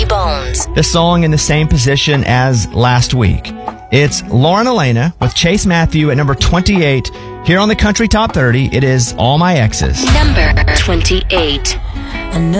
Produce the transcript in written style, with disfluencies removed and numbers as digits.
Bones. The song in the same position as last week. It's Lauren Elena with Chase Matthew at number 28. Here on the Country Top 30, it is All My Exes. Number 28.